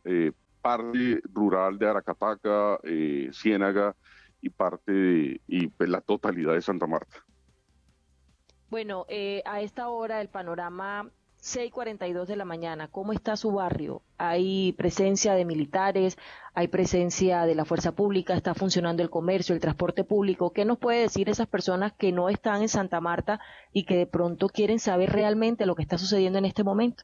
parte rural de Aracataca, Ciénaga y pues, la totalidad de Santa Marta. Bueno, a esta hora el panorama 6:42 de la mañana, ¿cómo está su barrio? ¿Hay presencia de militares? ¿Hay presencia de la fuerza pública? ¿Está funcionando el comercio, el transporte público? ¿Qué nos puede decir esas personas que no están en Santa Marta y que de pronto quieren saber realmente lo que está sucediendo en este momento?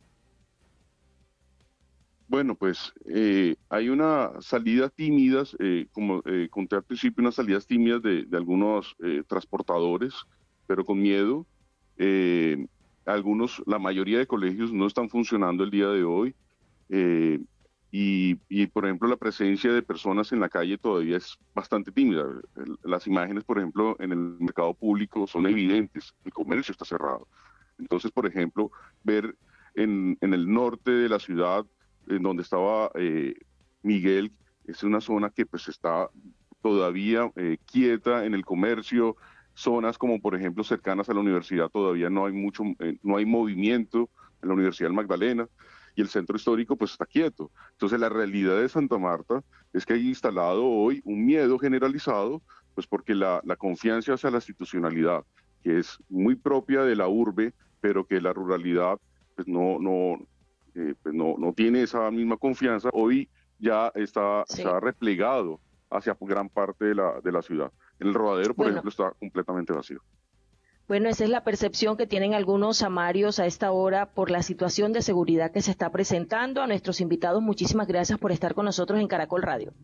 Bueno, pues hay unas salidas tímidas, como conté al principio, unas salidas tímidas de algunos transportadores, pero con miedo. Eh, la mayoría de colegios no están funcionando el día de hoy. eh, por ejemplo, la presencia de personas en la calle todavía es bastante tímida. Las imágenes, por ejemplo, en el mercado público son evidentes, el comercio está cerrado. Entonces, por ejemplo, ver en el norte de la ciudad, en donde estaba Miguel, es una zona que pues está todavía quieta en el comercio. Zonas como por ejemplo cercanas a la universidad todavía no hay movimiento en la Universidad del Magdalena, y el centro histórico pues está quieto. Entonces la realidad de Santa Marta es que hay instalado hoy un miedo generalizado, pues porque la confianza hacia la institucionalidad, que es muy propia de la urbe, pero que la ruralidad pues pues no tiene esa misma confianza, hoy ya se Sí. ha replegado hacia gran parte de la ciudad. En el Rodadero, por Bueno, ejemplo, está completamente vacío. bueno, esa es la percepción que tienen algunos samarios a esta hora por la situación de seguridad que se está presentando. A nuestros invitados, muchísimas gracias por estar con nosotros en Caracol Radio.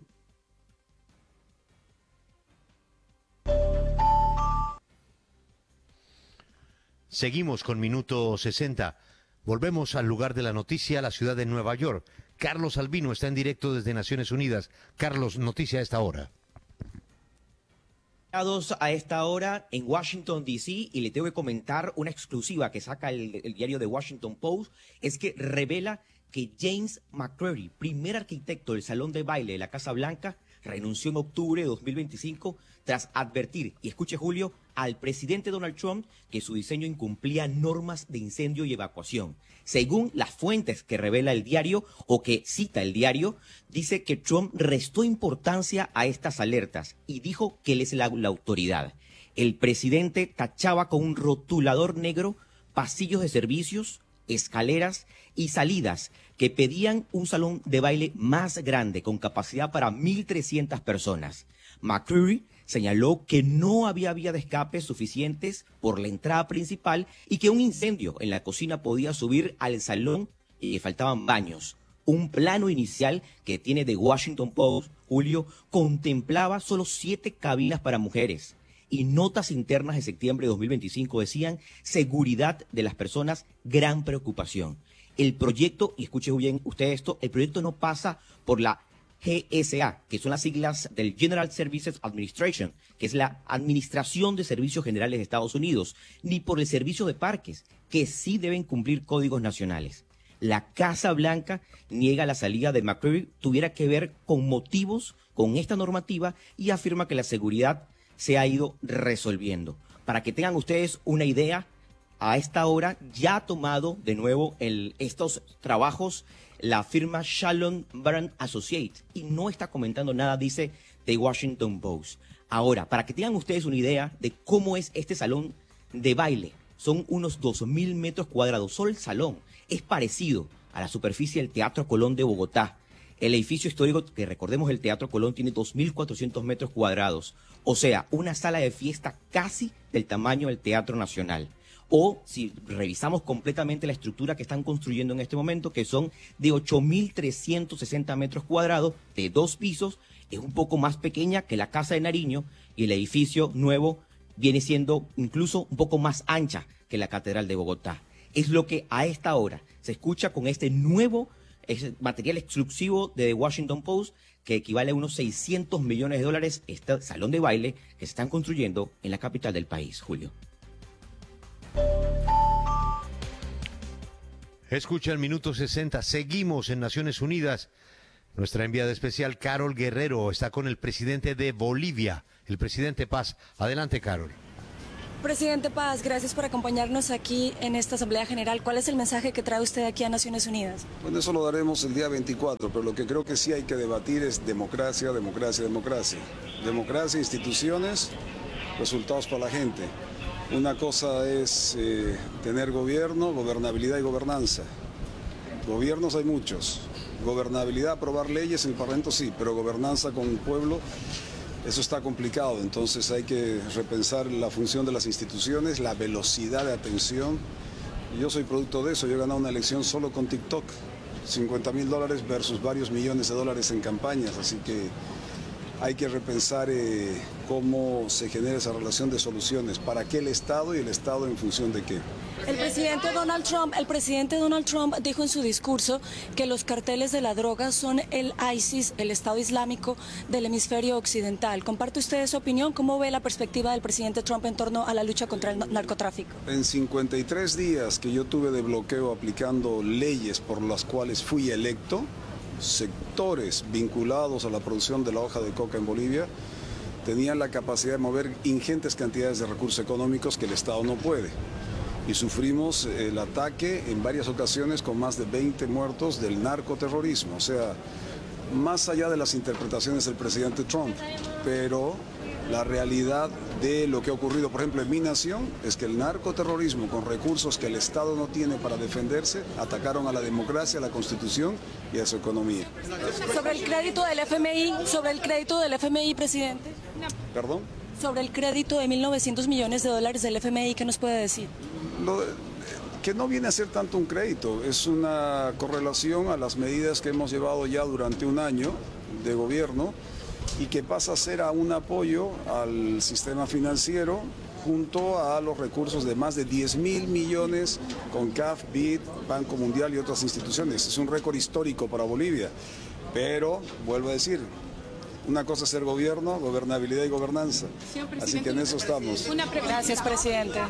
Seguimos con Minuto 60. Volvemos al lugar de la noticia, la ciudad de Nueva York. Carlos Albino está en directo desde Naciones Unidas. Carlos, noticia a esta hora. A esta hora en Washington, D.C., y le tengo que comentar una exclusiva que saca el diario The Washington Post, es que revela que James McCreary, primer arquitecto del Salón de Baile de la Casa Blanca, renunció en octubre de 2025 tras advertir, y escuche Julio, al presidente Donald Trump que su diseño incumplía normas de incendio y evacuación. Según las fuentes que revela el diario o que cita el diario, dice que Trump restó importancia a estas alertas y dijo que él es la autoridad. El presidente tachaba con un rotulador negro pasillos de servicios, escaleras y salidas que pedían un salón de baile más grande con capacidad para 1.300 personas. McCreary señaló que no había vía de escape suficientes por la entrada principal y que un incendio en la cocina podía subir al salón y que faltaban baños. Un plano inicial que tiene The Washington Post, Julio, contemplaba solo 7 cabinas para mujeres. Y notas internas de septiembre de 2025 decían seguridad de las personas, gran preocupación. El proyecto, y escuche bien usted esto, el proyecto no pasa por la GSA, que son las siglas del General Services Administration, que es la Administración de Servicios Generales de Estados Unidos, ni por el Servicio de Parques, que sí deben cumplir códigos nacionales. La Casa Blanca niega la salida de McCreary tuviera que ver con motivos con esta normativa y afirma que la seguridad se ha ido resolviendo. Para que tengan ustedes una idea, a esta hora ya ha tomado de nuevo estos trabajos la firma Shalom Brand Associates y no está comentando nada, dice The Washington Post. Ahora, para que tengan ustedes una idea de cómo es este salón de baile, son unos 2.000 metros cuadrados, solo el salón es parecido a la superficie del Teatro Colón de Bogotá. El edificio histórico, que recordemos el Teatro Colón, tiene 2.400 metros cuadrados, o sea, una sala de fiesta casi del tamaño del Teatro Nacional. O si revisamos completamente la estructura que están construyendo en este momento, que son de 8.360 metros cuadrados, de 2 pisos, es un poco más pequeña que la Casa de Nariño, y el edificio nuevo viene siendo incluso un poco más ancha que la Catedral de Bogotá. Es lo que a esta hora se escucha con este nuevo material exclusivo de The Washington Post, que equivale a unos 600 millones de dólares, este salón de baile que se están construyendo en la capital del país, Julio. Escucha el Minuto 60. Seguimos en Naciones Unidas. Nuestra enviada especial, Carol Guerrero, está con el presidente de Bolivia, el presidente Paz. Adelante, Carol. Presidente Paz, gracias por acompañarnos aquí en esta Asamblea General. ¿Cuál es el mensaje que trae usted aquí a Naciones Unidas? Bueno, eso lo daremos el día 24, pero lo que creo que sí hay que debatir es democracia, democracia, democracia. Democracia, instituciones, resultados para la gente. Una cosa es tener gobierno, gobernabilidad y gobernanza. Gobiernos hay muchos. Gobernabilidad, aprobar leyes en el Parlamento sí, pero gobernanza con el pueblo, eso está complicado. Entonces hay que repensar la función de las instituciones, la velocidad de atención. Yo soy producto de eso, yo he ganado una elección solo con TikTok. $50.000 versus varios millones de dólares en campañas, así que hay que repensar cómo se genera esa relación de soluciones, para qué el Estado y el Estado en función de qué. El presidente Donald Trump dijo en su discurso que los carteles de la droga son el ISIS, el Estado Islámico del hemisferio occidental. ¿Comparte usted esa opinión? ¿Cómo ve la perspectiva del presidente Trump en torno a la lucha contra el narcotráfico? En 53 días que yo tuve de bloqueo aplicando leyes por las cuales fui electo, sectores vinculados a la producción de la hoja de coca en Bolivia tenían la capacidad de mover ingentes cantidades de recursos económicos que el Estado no puede. Y sufrimos el ataque en varias ocasiones con más de 20 muertos del narcoterrorismo. O sea, más allá de las interpretaciones del presidente Trump, pero la realidad de lo que ha ocurrido, por ejemplo, en mi nación, es que el narcoterrorismo, con recursos que el Estado no tiene para defenderse, atacaron a la democracia, a la Constitución y a su economía. Sobre el crédito del FMI, presidente. ¿Perdón? Sobre el crédito de $1.900 millones del FMI, ¿qué nos puede decir? Que no viene a ser tanto un crédito, es una correlación a las medidas que hemos llevado ya durante un año de gobierno y que pasa a ser a un apoyo al sistema financiero junto a los recursos de más de 10.000 millones con CAF, BID, Banco Mundial y otras instituciones. Es un récord histórico para Bolivia, pero vuelvo a decir, una cosa es ser gobierno, gobernabilidad y gobernanza. Así que en eso estamos. Gracias, presidente.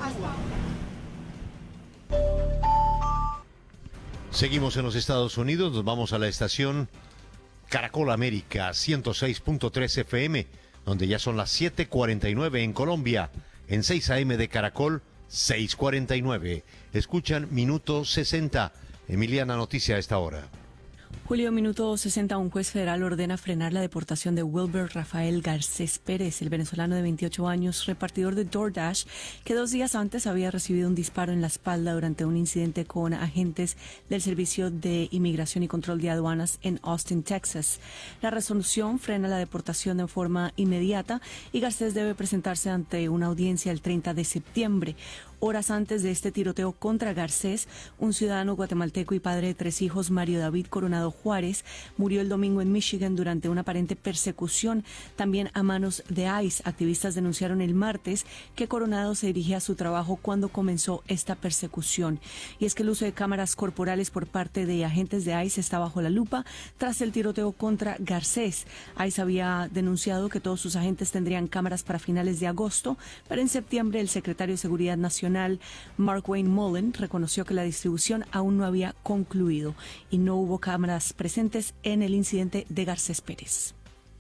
Seguimos en los Estados Unidos, nos vamos a la estación Caracol América 106.3 FM, donde ya son las 7:49 en Colombia, en 6 AM de Caracol, 6:49. Escuchan Minuto 60. Emiliana, noticia a esta hora. Julio, minuto 60, un juez federal ordena frenar la deportación de Wilber Rafael Garcés Pérez, el venezolano de 28 años, repartidor de DoorDash, que 2 días antes había recibido un disparo en la espalda durante un incidente con agentes del Servicio de Inmigración y Control de Aduanas en Austin, Texas. La resolución frena la deportación de forma inmediata y Garcés debe presentarse ante una audiencia el 30 de septiembre. Horas antes de este tiroteo contra Garcés, un ciudadano guatemalteco y padre de 3 hijos, Mario David Coronado Juárez, murió el domingo en Michigan durante una aparente persecución, también a manos de ICE. Activistas denunciaron el martes que Coronado se dirigía a su trabajo cuando comenzó esta persecución. Y es que el uso de cámaras corporales por parte de agentes de ICE está bajo la lupa tras el tiroteo contra Garcés. ICE había denunciado que todos sus agentes tendrían cámaras para finales de agosto, pero en septiembre el secretario de Seguridad Nacional, Mark Wayne Mullen, reconoció que la distribución aún no había concluido y no hubo cámaras presentes en el incidente de Garcés Pérez.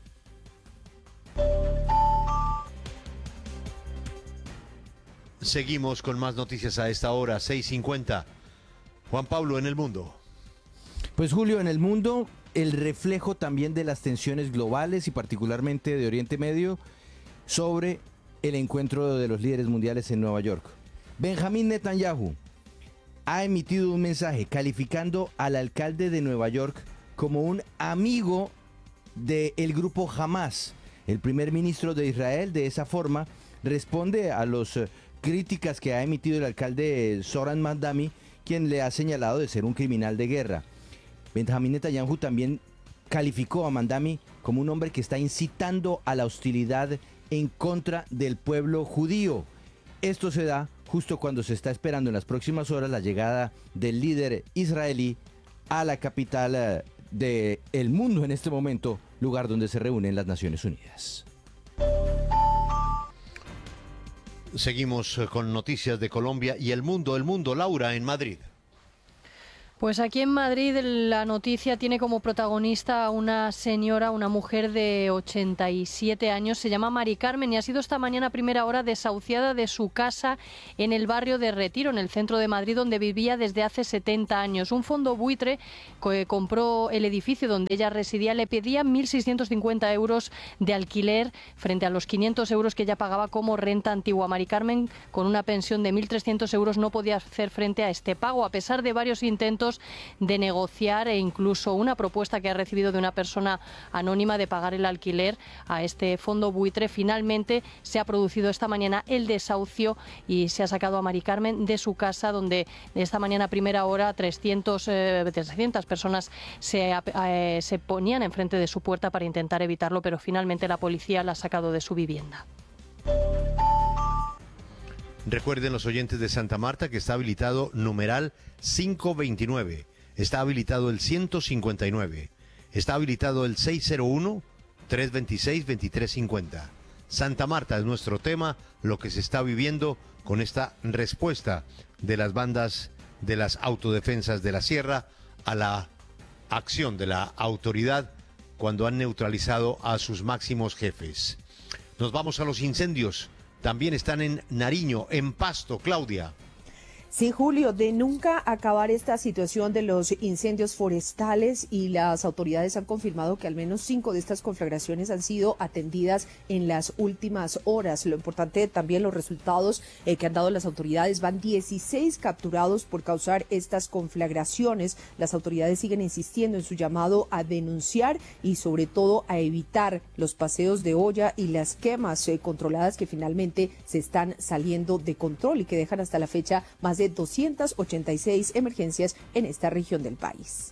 Seguimos con más noticias a esta hora, 6:50. Juan Pablo, en el mundo. Pues Julio, en el mundo, el reflejo también de las tensiones globales y particularmente de Oriente Medio sobre el encuentro de los líderes mundiales en Nueva York. Benjamín Netanyahu ha emitido un mensaje calificando al alcalde de Nueva York como un amigo del grupo Hamas. El primer ministro de Israel, de esa forma, responde a las críticas que ha emitido el alcalde Zoran Mandami, quien le ha señalado de ser un criminal de guerra. Benjamín Netanyahu también calificó a Mandami como un hombre que está incitando a la hostilidad en contra del pueblo judío. Esto se da justo cuando se está esperando en las próximas horas la llegada del líder israelí a la capital del mundo en este momento, lugar donde se reúnen las Naciones Unidas. Seguimos con noticias de Colombia y el mundo, Laura, en Madrid. Pues aquí en Madrid la noticia tiene como protagonista a una señora, una mujer de 87 años, se llama Mari Carmen y ha sido esta mañana a primera hora desahuciada de su casa en el barrio de Retiro, en el centro de Madrid, donde vivía desde hace 70 años. Un fondo buitre que compró el edificio donde ella residía le pedía 1.650 euros de alquiler frente a los 500 euros que ella pagaba como renta antigua. Mari Carmen, con una pensión de 1.300 euros, no podía hacer frente a este pago, a pesar de varios intentos de negociar e incluso una propuesta que ha recibido de una persona anónima de pagar el alquiler a este fondo buitre. Finalmente se ha producido esta mañana el desahucio y se ha sacado a Mari Carmen de su casa, donde esta mañana a primera hora 300 personas se ponían enfrente de su puerta para intentar evitarlo, pero finalmente la policía la ha sacado de su vivienda. Recuerden los oyentes de Santa Marta que está habilitado numeral 529, está habilitado el 159, está habilitado el 601-326-2350. Santa Marta es nuestro tema, lo que se está viviendo con esta respuesta de las bandas de las autodefensas de la Sierra a la acción de la autoridad cuando han neutralizado a sus máximos jefes. Nos vamos a los incendios. También están en Nariño, en Pasto, Claudia. Sí, Julio, de nunca acabar esta situación de los incendios forestales, y las autoridades han confirmado que al menos 5 de estas conflagraciones han sido atendidas en las últimas horas. Lo importante también los resultados que han dado las autoridades: van 16 capturados por causar estas conflagraciones. Las autoridades siguen insistiendo en su llamado a denunciar y sobre todo a evitar los paseos de olla y las quemas controladas que finalmente se están saliendo de control y que dejan hasta la fecha más de 286 emergencias en esta región del país.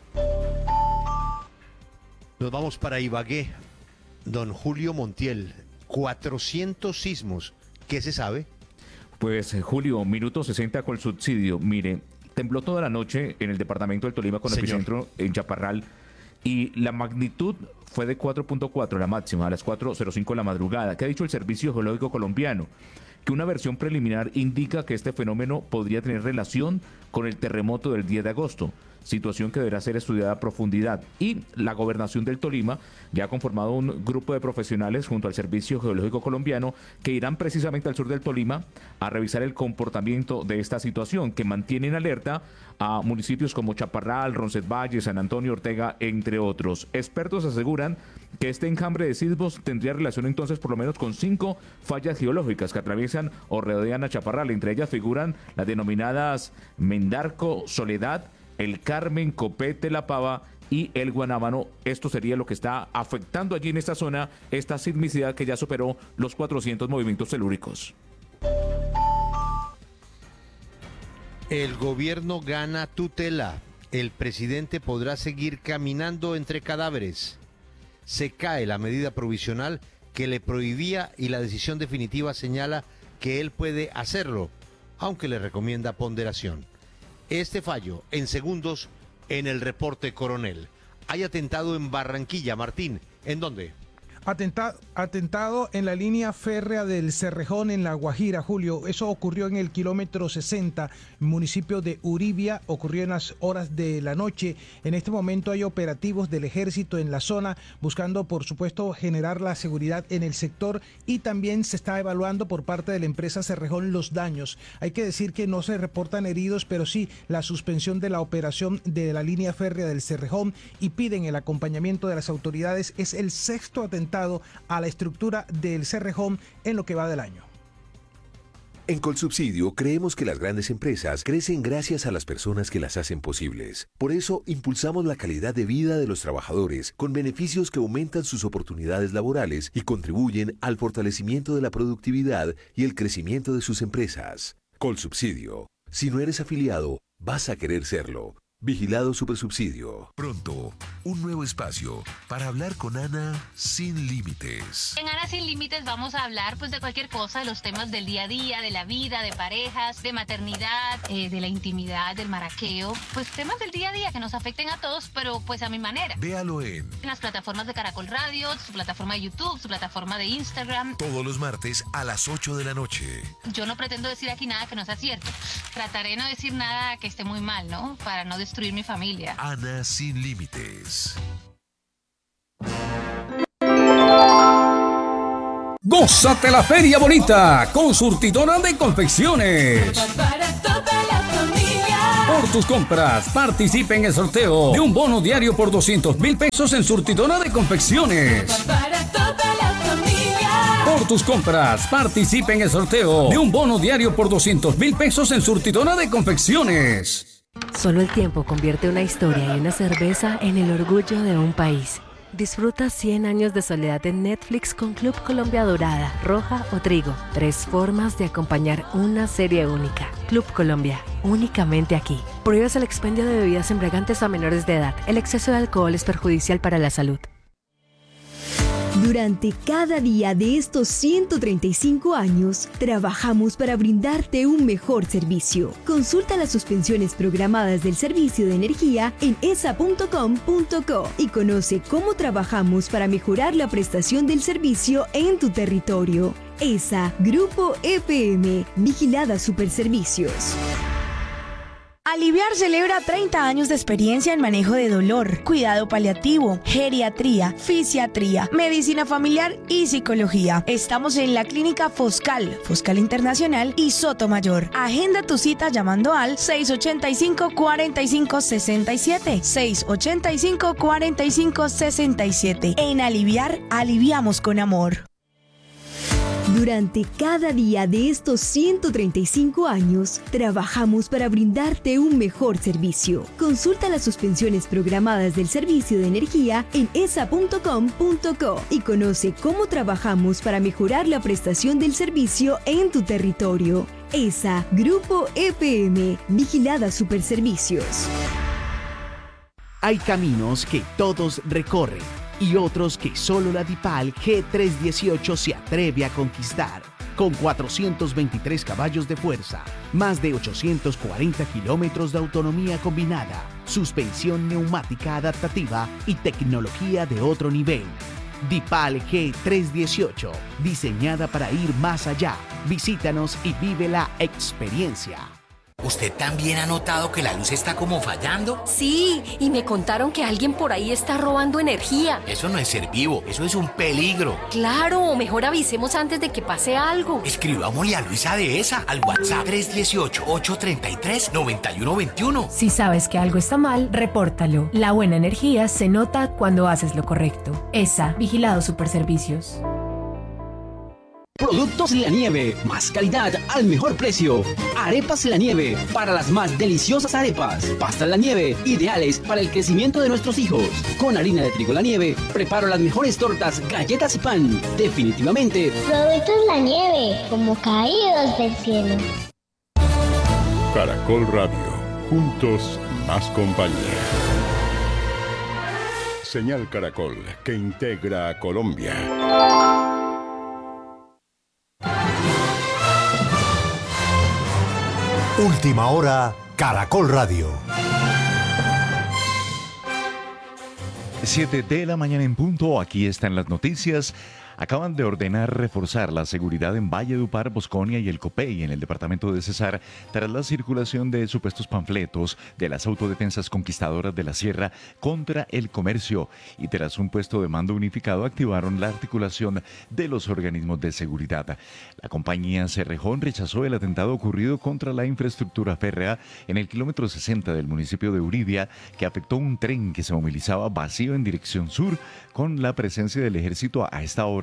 Nos vamos para Ibagué. Don Julio Montiel, 400 sismos. ¿Qué se sabe? Pues Julio, minuto 60 con el subsidio. Mire, tembló toda la noche en el departamento del Tolima con epicentro en Chaparral y la magnitud fue de 4.4, la máxima, a las 4:05 de la madrugada. ¿Qué ha dicho el Servicio Geológico Colombiano? Que una versión preliminar indica que este fenómeno podría tener relación con el terremoto del 10 de agosto, situación que deberá ser estudiada a profundidad. Y la Gobernación del Tolima ya ha conformado un grupo de profesionales junto al Servicio Geológico Colombiano que irán precisamente al sur del Tolima a revisar el comportamiento de esta situación, que mantiene en alerta a municipios como Chaparral, Roncesvalles, San Antonio, Ortega, entre otros. Expertos aseguran que este enjambre de sismos tendría relación entonces por lo menos con 5 fallas geológicas que atraviesan o rodean a Chaparral. Entre ellas figuran las denominadas Mendarco, Soledad, El Carmen, Copete, La Pava y El Guanábano. Esto sería lo que está afectando allí en esta zona, esta sismicidad que ya superó los 400 movimientos telúricos. El gobierno gana tutela. El presidente podrá seguir caminando entre cadáveres. Se cae la medida provisional que le prohibía y la decisión definitiva señala que él puede hacerlo, aunque le recomienda ponderación. Este fallo en segundos en el reporte Coronel. Hay atentado en Barranquilla, Martín. ¿En dónde? Atentado en la línea férrea del Cerrejón en La Guajira, Julio. Eso ocurrió en el kilómetro 60, municipio de Uribia. Ocurrió en las horas de la noche. En este momento hay operativos del ejército en la zona buscando, por supuesto, generar la seguridad en el sector, y también se está evaluando por parte de la empresa Cerrejón los daños. Hay que decir que no se reportan heridos, pero sí la suspensión de la operación de la línea férrea del Cerrejón, y piden el acompañamiento de las autoridades. Es el 6º atentado a la estructura del Cerrejón en lo que va del año. En Colsubsidio creemos que las grandes empresas crecen gracias a las personas que las hacen posibles. Por eso impulsamos la calidad de vida de los trabajadores con beneficios que aumentan sus oportunidades laborales y contribuyen al fortalecimiento de la productividad y el crecimiento de sus empresas. Colsubsidio. Si no eres afiliado, vas a querer serlo. Vigilado Supersubsidio. Pronto, un nuevo espacio para hablar con Ana sin límites. En Ana Sin Límites vamos a hablar pues de cualquier cosa, de los temas del día a día, de la vida, de parejas, de maternidad, de la intimidad, del maraqueo, pues temas del día a día que nos afecten a todos, pero pues a mi manera. Véalo en las plataformas de Caracol Radio, su plataforma de YouTube, su plataforma de Instagram. todos los martes a las 8 de la noche. Yo no pretendo decir aquí nada que no sea cierto. Trataré de no decir nada que esté muy mal, ¿no? Para no destruir mi familia. Ana Sin Límites. Gózate la feria bonita con Surtidora de Confecciones. Por tus compras, participa en el sorteo de un bono diario por 200,000 pesos en Surtidora de Confecciones. Por tus compras, participa en el sorteo de un bono diario por 200,000 pesos en Surtidora de Confecciones. Solo el tiempo convierte una historia y una cerveza en el orgullo de un país. Disfruta 100 años de soledad en Netflix con Club Colombia Dorada, Roja o Trigo. 3 formas de acompañar una serie única. Club Colombia, únicamente aquí. Prohíbes el expendio de bebidas embriagantes a menores de edad. El exceso de alcohol es perjudicial para la salud. Durante cada día de estos 135 años, trabajamos para brindarte un mejor servicio. Consulta las suspensiones programadas del servicio de energía en esa.com.co y conoce cómo trabajamos para mejorar la prestación del servicio en tu territorio. ESA, Grupo EPM, Vigilada Superservicios. Aliviar celebra 30 años de experiencia en manejo de dolor, cuidado paliativo, geriatría, fisiatría, medicina familiar y psicología. Estamos en la clínica Foscal Internacional y Sotomayor. Agenda tu cita llamando al 685-4567. 685-4567. En Aliviar, aliviamos con amor. Durante cada día de estos 135 años, trabajamos para brindarte un mejor servicio. Consulta las suspensiones programadas del servicio de energía en esa.com.co y conoce cómo trabajamos para mejorar la prestación del servicio en tu territorio. ESA, Grupo EPM, Vigilada Superservicios. Hay caminos que todos recorren y otros que solo la DIPAL G318 se atreve a conquistar. Con 423 caballos de fuerza, más de 840 kilómetros de autonomía combinada, suspensión neumática adaptativa y tecnología de otro nivel. DIPAL G318, diseñada para ir más allá. Visítanos y vive la experiencia. ¿Usted también ha notado que la luz está como fallando? Sí, y me contaron que alguien por ahí está robando energía. Eso no es ser vivo, eso es un peligro. Claro, mejor avisemos antes de que pase algo. Escribámosle a Luisa de ESA al WhatsApp 318-833-9121. Si sabes que algo está mal, repórtalo. La buena energía se nota cuando haces lo correcto. ESA, Vigilado Superservicios. Productos La Nieve, más calidad al mejor precio. Arepas La Nieve, para las más deliciosas arepas. Pastas La Nieve, ideales para el crecimiento de nuestros hijos. Con harina de trigo La Nieve, preparo las mejores tortas, galletas y pan. Definitivamente. Productos La Nieve, como caídos del cielo. Caracol Radio, juntos más compañía. Señal Caracol, que integra a Colombia. Última hora, Caracol Radio. 7 de la mañana en punto, aquí están las noticias. Acaban de ordenar reforzar la seguridad en Valledupar, Bosconia y el Copey, en el departamento de Cesar, tras la circulación de supuestos panfletos de las autodefensas conquistadoras de la Sierra contra el comercio. Y tras un puesto de mando unificado, activaron la articulación de los organismos de seguridad. La compañía Cerrejón rechazó el atentado ocurrido contra la infraestructura férrea en el kilómetro 60 del municipio de Uribia, que afectó un tren que se movilizaba vacío en dirección sur, con la presencia del ejército a esta hora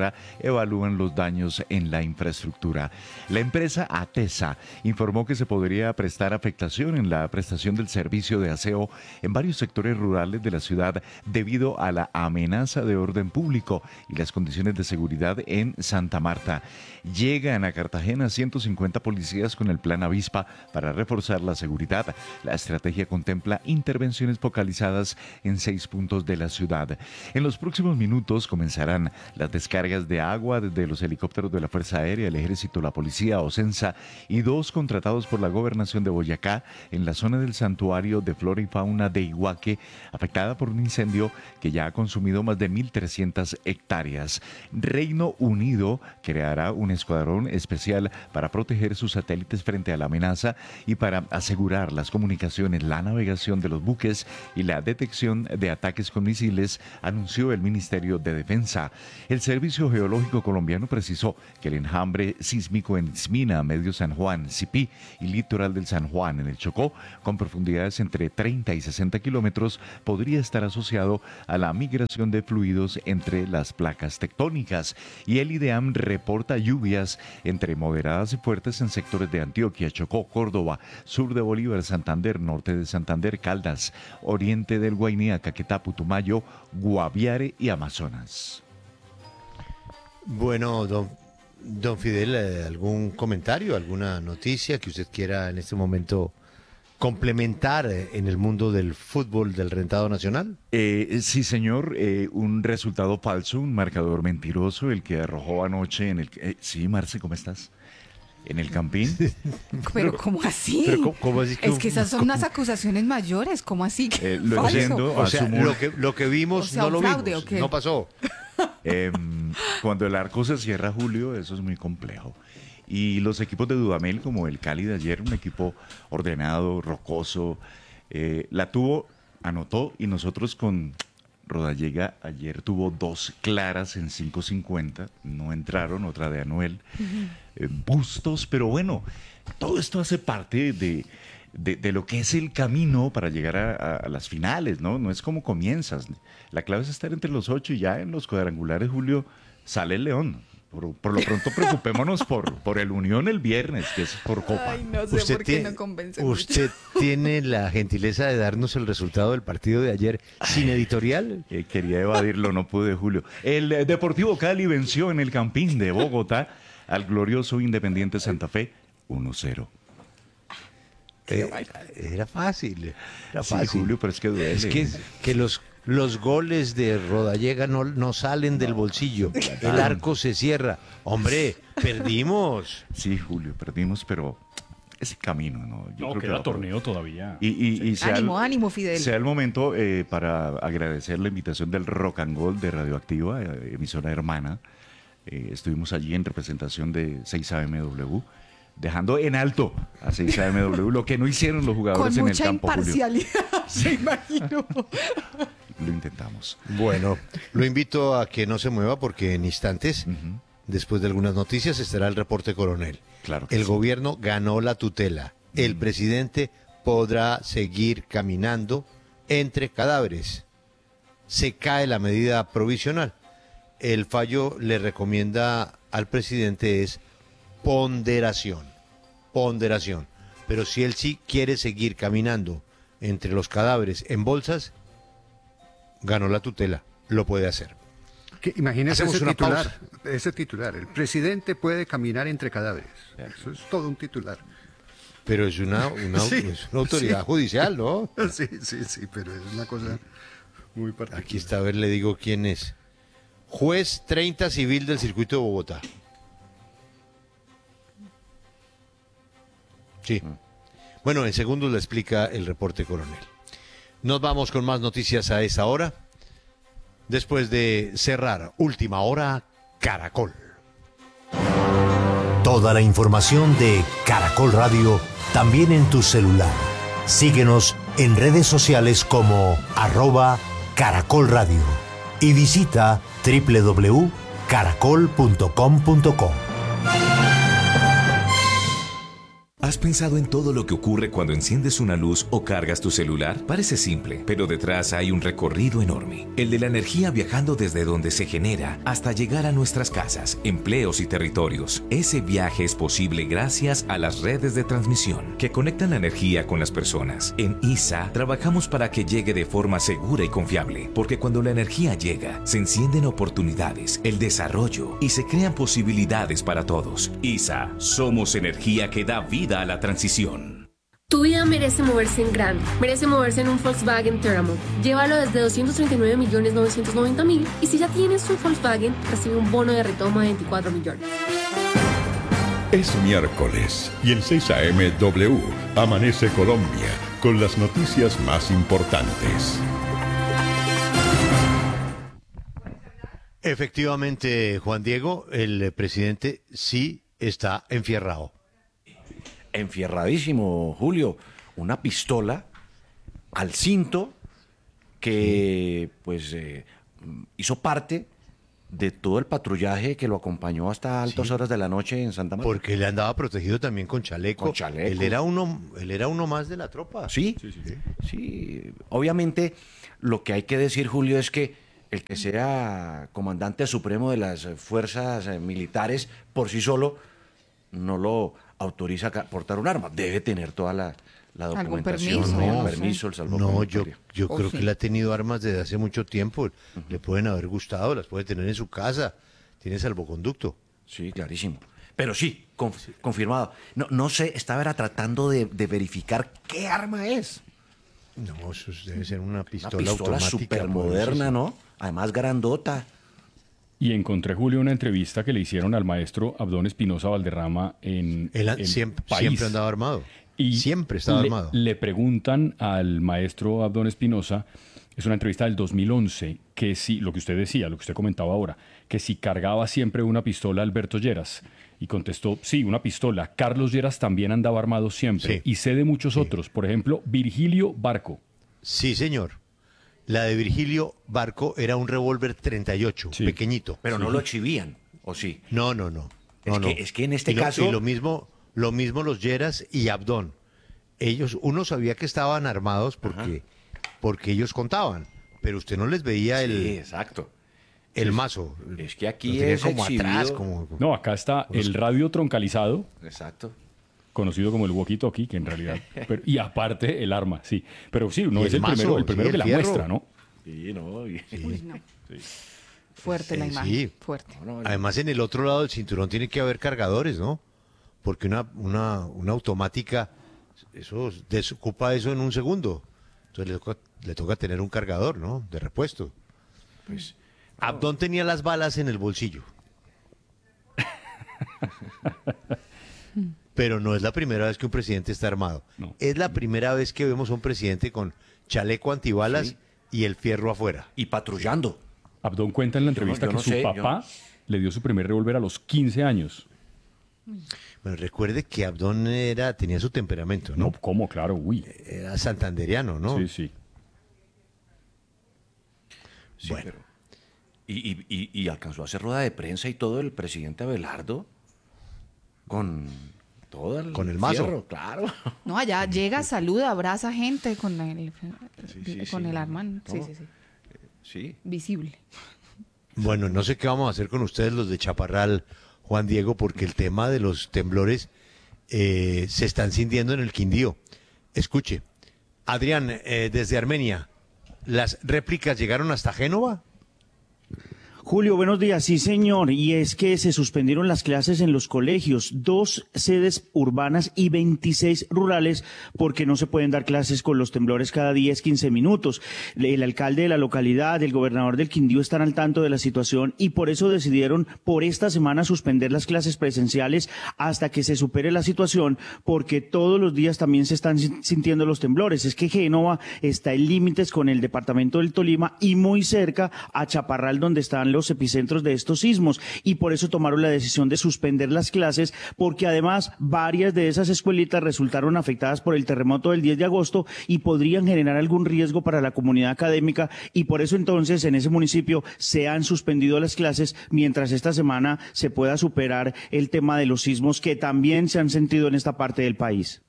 tierra evalúan los daños en la infraestructura. La empresa ATESA informó que se podría prestar afectación en la prestación del servicio de aseo en varios sectores rurales de la ciudad debido a la amenaza de orden público y las condiciones de seguridad en Santa Marta. Llegan a Cartagena 150 policías con el Plan Avispa para reforzar la seguridad. La estrategia contempla intervenciones focalizadas en 6 puntos de la ciudad. En los próximos minutos comenzarán las descargas de agua desde los helicópteros de la Fuerza Aérea, el Ejército, la Policía, Ocensa y 2 contratados por la Gobernación de Boyacá en la zona del Santuario de Flora y Fauna de Iguaque, afectada por un incendio que ya ha consumido más de 1.300 hectáreas. Reino Unido creará un escuadrón especial para proteger sus satélites frente a la amenaza y para asegurar las comunicaciones, la navegación de los buques y la detección de ataques con misiles, anunció el Ministerio de Defensa. El Servicio Geológico Colombiano precisó que el enjambre sísmico en Ismina, Medio San Juan, Sipí y Litoral del San Juan, en el Chocó, con profundidades entre 30 y 60 kilómetros, podría estar asociado a la migración de fluidos entre las placas tectónicas. Y el IDEAM reporta lluvias entre moderadas y fuertes en sectores de Antioquia, Chocó, Córdoba, sur de Bolívar, Santander, norte de Santander, Caldas, oriente del Guainía, Caquetá, Putumayo, Guaviare y Amazonas. Bueno, don Fidel, ¿algún comentario, alguna noticia que usted quiera en este momento complementar en el mundo del fútbol del rentado nacional? Sí, señor, un resultado falso, un marcador mentiroso, el que arrojó anoche en el... sí, Marce, ¿cómo estás? ¿En el Campín? Pero ¿cómo así? Pero ¿cómo así es que esas son unas acusaciones mayores, ¿cómo así? Lo entiendo, o sea, lo que vimos, o sea, no lo fraude, vimos, no pasó. Cuando el arco se cierra, Julio, eso es muy complejo. Y los equipos de Dudamel, como el Cali de ayer, un equipo ordenado, rocoso, la tuvo, anotó, y nosotros con Rodallega ayer tuvo 2 claras en 5.50, no entraron, otra de Anuel, Bustos, pero bueno, todo esto hace parte de lo que es el camino para llegar a las finales, ¿no? No es como comienzas. La clave es estar entre los 8 y ya en los cuadrangulares, Julio, sale el León. Por lo pronto preocupémonos por el Unión el viernes, que es por Copa. Ay, no sé por qué no convence ¿Usted tiene la gentileza de darnos el resultado del partido de ayer sin editorial? Quería evadirlo, no pude, Julio. El Deportivo Cali venció en el Campín de Bogotá al glorioso Independiente Santa Fe 1-0. Era fácil. Sí, Julio, pero es que duele. Es que los goles de Rodallega no salen del bolsillo. El arco se cierra. Hombre, perdimos. Sí, Julio, perdimos, pero ese camino, ¿no? Yo creo que era torneo todavía. Y ánimo, Fidel. Sea el momento para agradecer la invitación del Rock and Gold de Radioactiva, emisora hermana. Estuvimos allí en representación de 6AMW, dejando en alto a 6AMW lo que no hicieron los jugadores en el campo. Con mucha imparcialidad, se imagino. Lo intentamos. Bueno, lo invito a que no se mueva porque en instantes, después de algunas noticias, estará el reporte coronel. Claro. El gobierno ganó la tutela. El presidente podrá seguir caminando entre cadáveres. Se cae la medida provisional. El fallo le recomienda al presidente es ponderación. Pero si él sí quiere seguir caminando entre los cadáveres en bolsas, ganó la tutela, lo puede hacer. Imagínese ese titular. El presidente puede caminar entre cadáveres. Eso es todo un titular. Pero es una autoridad judicial, ¿no? Sí, pero es una cosa muy particular. Aquí está, a ver, le digo quién es. Juez 30 civil del circuito de Bogotá. Sí. Bueno, en segundos le explica el reporte coronel. Nos vamos con más noticias a esa hora. Después de cerrar Última Hora, Caracol. Toda la información de Caracol Radio también en tu celular. Síguenos en redes sociales como @Caracol Radio y visita www.caracol.com.co. ¿Has pensado en todo lo que ocurre cuando enciendes una luz o cargas tu celular? Parece simple, pero detrás hay un recorrido enorme. El de la energía viajando desde donde se genera hasta llegar a nuestras casas, empleos y territorios. Ese viaje es posible gracias a las redes de transmisión que conectan la energía con las personas. En ISA trabajamos para que llegue de forma segura y confiable, porque cuando la energía llega, se encienden oportunidades, el desarrollo y se crean posibilidades para todos. ISA, somos energía que da vida a la transición. Tu vida merece moverse en grande, merece moverse en un Volkswagen Teramo. Llévalo desde 239.990.000 y si ya tienes un Volkswagen, recibe un bono de retoma de 24 millones. Es miércoles y en 6 AM W amanece Colombia con las noticias más importantes. Efectivamente, Juan Diego, el presidente sí está enfierrado. Enfierradísimo, Julio. Una pistola al cinto que pues hizo parte de todo el patrullaje que lo acompañó hasta altas horas de la noche en Santa Marta. Porque él andaba protegido también con chaleco. Con chaleco. Él era uno más de la tropa. Sí. Obviamente, lo que hay que decir, Julio, es que el que sea comandante supremo de las fuerzas militares por sí solo no lo autoriza a portar un arma. Debe tener toda la documentación, el permiso, el salvoconducto. No, yo creo que él ha tenido armas desde hace mucho tiempo. Le pueden haber gustado, las puede tener en su casa. Tiene salvoconducto. Sí, clarísimo. Pero sí, confirmado. No sé, estaba tratando de verificar qué arma es. No, eso debe ser una pistola automática. Súper moderna, ¿no? Además grandota. Y encontré, Julio, una entrevista que le hicieron al maestro Abdón Espinosa Valderrama en el siempre país. andaba armado. Y siempre estaba armado. Le preguntan al maestro Abdón Espinosa, es una entrevista del 2011, que si, lo que usted decía, lo que usted comentaba ahora, que si cargaba siempre una pistola Alberto Lleras. Y contestó, sí, una pistola. Carlos Lleras también andaba armado siempre. Sí. Y sé de muchos otros. Por ejemplo, Virgilio Barco. Sí, señor. La de Virgilio Barco era un revólver 38, pequeñito. Pero no lo exhibían, ¿o sí? No. Es que en este caso... Y lo mismo los Lleras y Abdón. Uno sabía que estaban armados porque ellos contaban, pero usted no les veía exacto. El mazo. Es que aquí es como exhibido. atrás. No, acá está el radio troncalizado. Exacto. Conocido como el walkie-talkie, que en realidad... y aparte el arma, sí. Pero sí, no es el mazo, primero que la muestra, ¿no? Sí, no. Uy, no. Sí. Fuerte la imagen, sí. Fuerte. Además, en el otro lado del cinturón tiene que haber cargadores, ¿no? Porque una automática, eso desocupa eso en un segundo. Entonces le toca tener un cargador, ¿no? De repuesto. Pues Abdón tenía las balas en el bolsillo. Pero no es la primera vez que un presidente está armado. No. Es la primera vez que vemos a un presidente con chaleco antibalas y el fierro afuera. Y patrullando. Abdón cuenta en la entrevista que su papá le dio su primer revólver a los 15 años. Bueno, recuerde que Abdón tenía su temperamento, ¿no? No, ¿cómo? Claro, uy. Era santanderiano, ¿no? Sí. Bueno. Pero... Y alcanzó a hacer rueda de prensa y todo el presidente Abelardo con el mazo. Fierro, claro. No, allá llega, saluda, abraza gente con el arma. Sí. Visible. Bueno, no sé qué vamos a hacer con ustedes los de Chaparral, Juan Diego, porque el tema de los temblores se están sintiendo en el Quindío. Escuche, Adrián, desde Armenia, ¿las réplicas llegaron hasta Génova? Julio, buenos días. Sí, señor. Y es que se suspendieron las clases en los colegios, 2 sedes urbanas y 26 rurales, porque no se pueden dar clases con los temblores cada 10, 15 minutos. El alcalde de la localidad, el gobernador del Quindío están al tanto de la situación y por eso decidieron por esta semana suspender las clases presenciales hasta que se supere la situación, porque todos los días también se están sintiendo los temblores. Es que Génova está en límites con el departamento del Tolima y muy cerca a Chaparral, donde están los epicentros de estos sismos, y por eso tomaron la decisión de suspender las clases, porque además varias de esas escuelitas resultaron afectadas por el terremoto del 10 de agosto y podrían generar algún riesgo para la comunidad académica, y por eso entonces en ese municipio se han suspendido las clases mientras esta semana se pueda superar el tema de los sismos que también se han sentido en esta parte del país.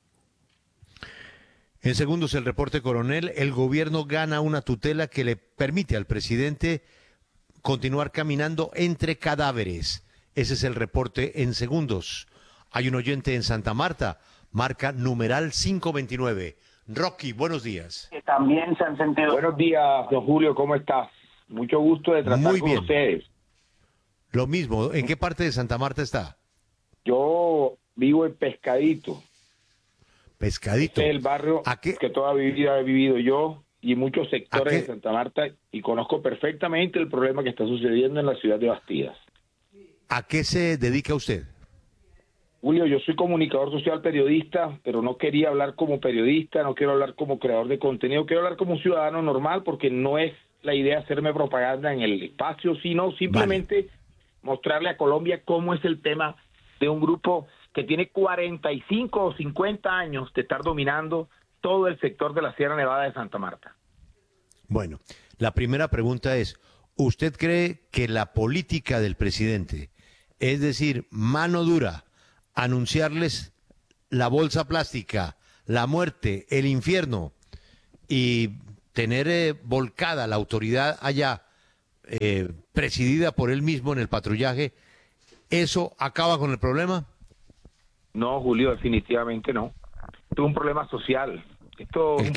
En segundos, el reporte, coronel. El gobierno gana una tutela que le permite al presidente continuar caminando entre cadáveres. Ese es el reporte en segundos. Hay un oyente en Santa Marta, marca numeral 529. Rocky, buenos días. Que también se han sentido. Buenos días, don Julio, ¿cómo estás? Mucho gusto de tratar Muy con bien. ustedes. Lo mismo, ¿en qué parte de Santa Marta está? Yo vivo en Pescadito. Pescadito. Este es el barrio que toda mi vida he vivido yo y muchos sectores de Santa Marta, y conozco perfectamente el problema que está sucediendo en la ciudad de Bastidas. ¿A qué se dedica usted? Julio, yo soy comunicador social, periodista, pero no quería hablar como periodista, no quiero hablar como creador de contenido, quiero hablar como un ciudadano normal, porque no es la idea hacerme propaganda en el espacio, sino simplemente mostrarle a Colombia cómo es el tema de un grupo que tiene 45 o 50 años de estar dominando todo el sector de la Sierra Nevada de Santa Marta. Bueno, la primera pregunta es, ¿usted cree que la política del presidente, es decir, mano dura, anunciarles la bolsa plástica, la muerte, el infierno, y tener volcada la autoridad allá, presidida por él mismo en el patrullaje, eso acaba con el problema? No, Julio, definitivamente no. Esto es un problema social. Esto es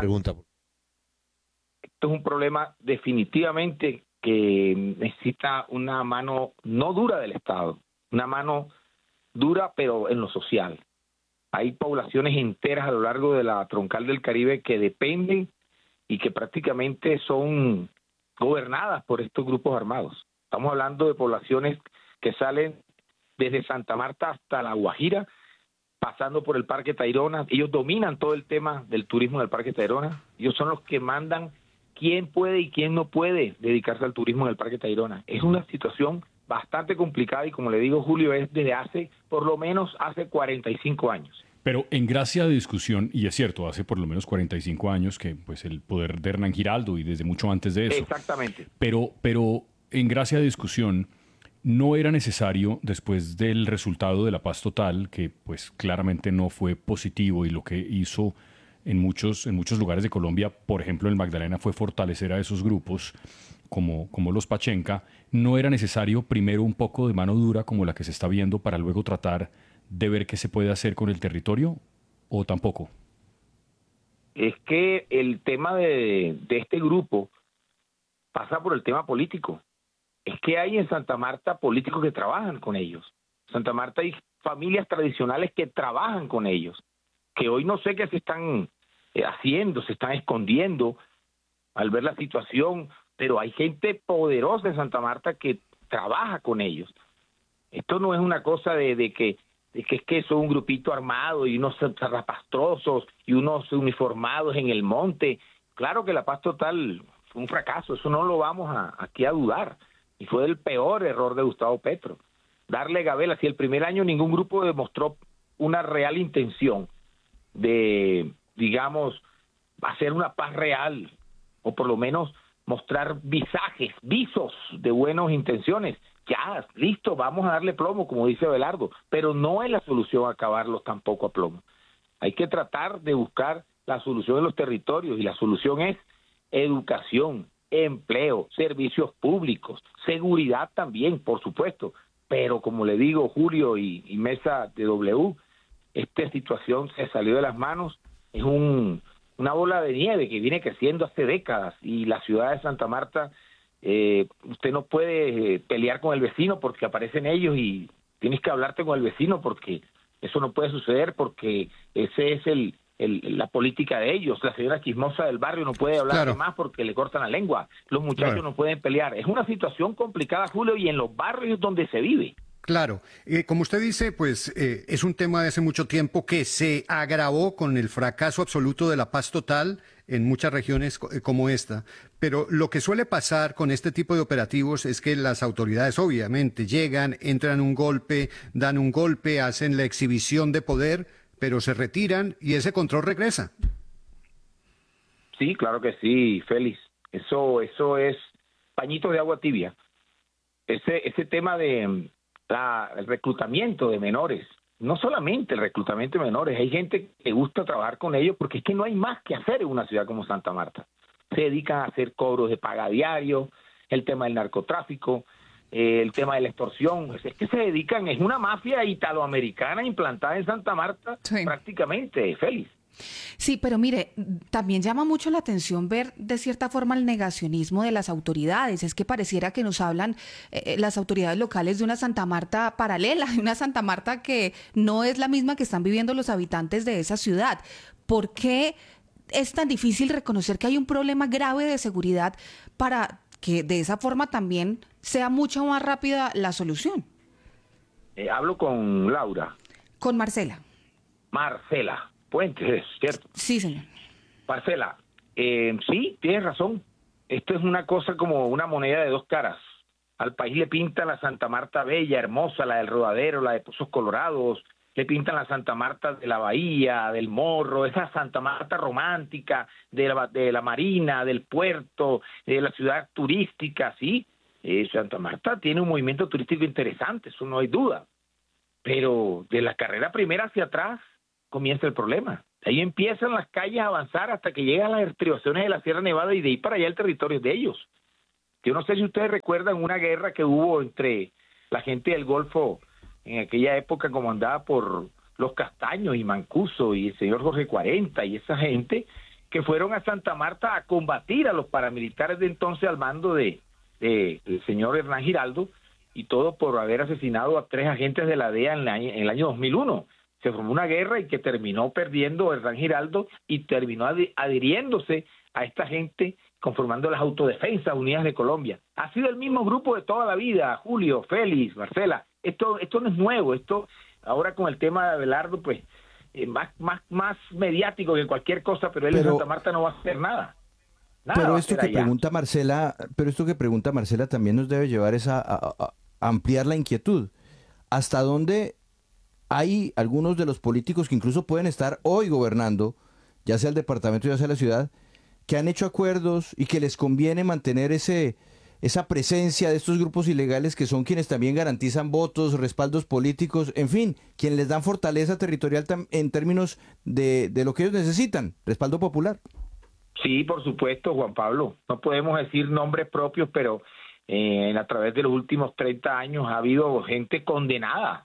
un problema definitivamente que necesita una mano no dura del Estado, una mano dura pero en lo social. Hay poblaciones enteras a lo largo de la troncal del Caribe que dependen y que prácticamente son gobernadas por estos grupos armados. Estamos hablando de poblaciones que salen desde Santa Marta hasta La Guajira, pasando por el Parque Tayrona. Ellos dominan todo el tema del turismo del Parque Tayrona. Ellos son los que mandan quién puede y quién no puede dedicarse al turismo en el Parque Tayrona. Es una situación bastante complicada y, como le digo, Julio, es desde por lo menos hace 45 años. Pero en gracia de discusión, y es cierto, hace por lo menos 45 años que pues el poder de Hernán Giraldo y desde mucho antes de eso. Exactamente. Pero en gracia de discusión, no era necesario, después del resultado de la paz total, que pues claramente no fue positivo, y lo que hizo en muchos lugares de Colombia, por ejemplo en Magdalena, fue fortalecer a esos grupos como los Pachenca, no era necesario primero un poco de mano dura como la que se está viendo para luego tratar de ver qué se puede hacer con el territorio, o tampoco. Es que el tema de este grupo pasa por el tema político. Es que hay en Santa Marta políticos que trabajan con ellos. En Santa Marta hay familias tradicionales que trabajan con ellos, que hoy no sé qué se están haciendo, se están escondiendo al ver la situación, pero hay gente poderosa en Santa Marta que trabaja con ellos. Esto no es una cosa de que es que son un grupito armado y unos zarrapastrosos y unos uniformados en el monte. Claro que la paz total fue un fracaso, eso no lo vamos aquí a dudar. Y fue el peor error de Gustavo Petro. Darle gabela. Si el primer año ningún grupo demostró una real intención de, digamos, hacer una paz real, o por lo menos mostrar visos de buenas intenciones, ya, listo, vamos a darle plomo, como dice Abelardo, pero no es la solución acabarlos tampoco a plomo. Hay que tratar de buscar la solución en los territorios, y la solución es educación, empleo, servicios públicos, seguridad también, por supuesto, pero como le digo, Julio y Mesa de W, esta situación se salió de las manos, es una bola de nieve que viene creciendo hace décadas, y la ciudad de Santa Marta, usted no puede pelear con el vecino porque aparecen ellos, y tienes que hablarte con el vecino porque eso no puede suceder, porque ese es la política de ellos. La señora chismosa del barrio no puede hablar más porque le cortan la lengua. Los muchachos no pueden pelear. Es una situación complicada, Julio, y en los barrios donde se vive. Claro, como usted dice, pues es un tema de hace mucho tiempo que se agravó con el fracaso absoluto de la paz total en muchas regiones como esta. Pero lo que suele pasar con este tipo de operativos es que las autoridades obviamente llegan, entran un golpe, dan un golpe, hacen la exhibición de poder, pero se retiran y ese control regresa. Sí, claro que sí, Félix. Eso es pañito de agua tibia. Ese tema de el reclutamiento de menores, no solamente el reclutamiento de menores, hay gente que le gusta trabajar con ellos porque es que no hay más que hacer en una ciudad como Santa Marta. Se dedican a hacer cobros de paga diario, el tema del narcotráfico, el tema de la extorsión, es que se dedican, es una mafia italoamericana implantada en Santa Marta prácticamente, Félix. Sí, pero mire, también llama mucho la atención ver de cierta forma el negacionismo de las autoridades. Es que pareciera que nos hablan las autoridades locales de una Santa Marta paralela, de una Santa Marta que no es la misma que están viviendo los habitantes de esa ciudad. ¿Por qué es tan difícil reconocer que hay un problema grave de seguridad para que de esa forma también sea mucho más rápida la solución? Hablo con Laura. Con Marcela. Marcela Puentes, ¿cierto? Sí, señor. Marcela, sí, tienes razón. Esto es una cosa como una moneda de dos caras. Al país le pintan la Santa Marta bella, hermosa, la del Rodadero, la de Pozos Colorados, le pintan la Santa Marta de la Bahía, del Morro, esa Santa Marta romántica, de la Marina, del puerto, de la ciudad turística, sí. Santa Marta tiene un movimiento turístico interesante, eso no hay duda. Pero de la carrera primera hacia atrás comienza el problema. Ahí empiezan las calles a avanzar hasta que llegan las estribaciones de la Sierra Nevada y de ahí para allá el territorio de ellos. Yo no sé si ustedes recuerdan una guerra que hubo entre la gente del Golfo en aquella época comandada por los Castaños y Mancuso y el señor Jorge 40 y esa gente que fueron a Santa Marta a combatir a los paramilitares de entonces al mando del señor Hernán Giraldo, y todo por haber asesinado a 3 agentes de la DEA en el año 2001. Se formó una guerra y que terminó perdiendo Hernán Giraldo y terminó adhiriéndose a esta gente, conformando las Autodefensas Unidas de Colombia. Ha sido el mismo grupo de toda la vida, Julio, Félix, Marcela. Esto no es nuevo, esto ahora con el tema de Abelardo, pues más mediático que cualquier cosa, pero en Santa Marta no va a hacer nada. Pero esto que pregunta Marcela también nos debe llevar a ampliar la inquietud. ¿Hasta dónde hay algunos de los políticos que incluso pueden estar hoy gobernando, ya sea el departamento, ya sea la ciudad, que han hecho acuerdos y que les conviene mantener esa presencia de estos grupos ilegales que son quienes también garantizan votos, respaldos políticos, en fin, quienes les dan fortaleza territorial en términos de lo que ellos necesitan, respaldo popular? Sí, por supuesto, Juan Pablo. No podemos decir nombres propios, pero a través de los últimos 30 años ha habido gente condenada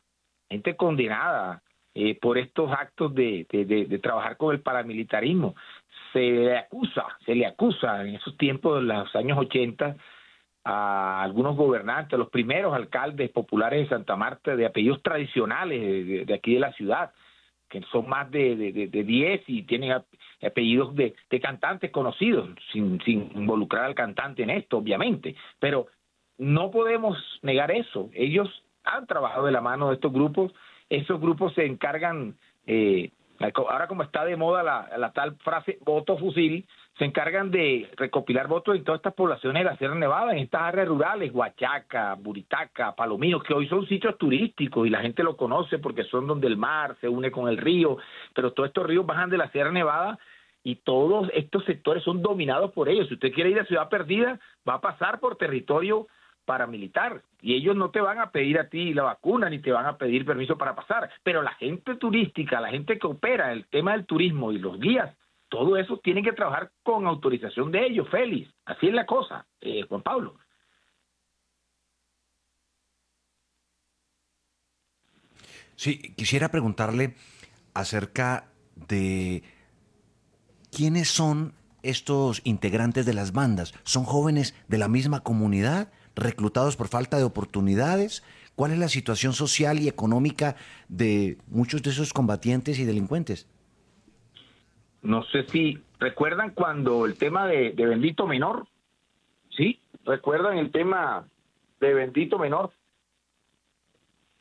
por estos actos de trabajar con el paramilitarismo. Se le acusa en esos tiempos, en los años 80, a algunos gobernantes, a los primeros alcaldes populares de Santa Marta, de apellidos tradicionales de aquí de la ciudad, que son más de 10 y tienen apellidos de cantantes conocidos, sin involucrar al cantante en esto, obviamente. Pero no podemos negar eso. Ellos han trabajado de la mano de estos grupos. Esos grupos se encargan, ahora como está de moda la tal frase voto fusil, se encargan de recopilar votos en todas estas poblaciones de la Sierra Nevada, en estas áreas rurales, Huachaca, Buritaca, Palomino, que hoy son sitios turísticos y la gente lo conoce porque son donde el mar se une con el río, pero todos estos ríos bajan de la Sierra Nevada y todos estos sectores son dominados por ellos. Si usted quiere ir a Ciudad Perdida, va a pasar por territorio paramilitar y ellos no te van a pedir a ti la vacuna ni te van a pedir permiso para pasar, pero la gente turística, la gente que opera el tema del turismo y los guías, todo eso tiene que trabajar con autorización de ellos, Félix. Así es la cosa, Juan Pablo. Sí, quisiera preguntarle acerca de quiénes son estos integrantes de las bandas. ¿Son jóvenes de la misma comunidad, reclutados por falta de oportunidades? ¿Cuál es la situación social y económica de muchos de esos combatientes y delincuentes? No sé si recuerdan cuando el tema de Bendito Menor, ¿sí? ¿Recuerdan el tema de Bendito Menor?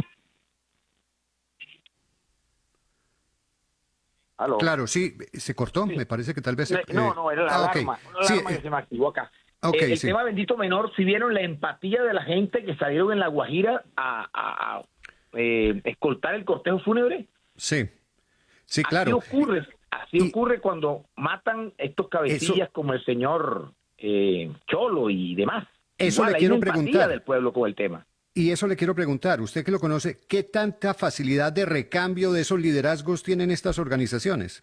¿Aló? Claro, sí, se cortó, me parece que tal vez... No, era la alarma, que se me activó acá. El tema bendito menor, si vieron la empatía de la gente que salieron en La Guajira a escoltar el cortejo fúnebre. Sí, claro. Así ocurre cuando matan estos cabecillas como el señor Cholo y demás. Eso Igual, le quiero hay una empatía preguntar. del pueblo con el tema. Y eso le quiero preguntar, usted que lo conoce, ¿qué tanta facilidad de recambio de esos liderazgos tienen estas organizaciones?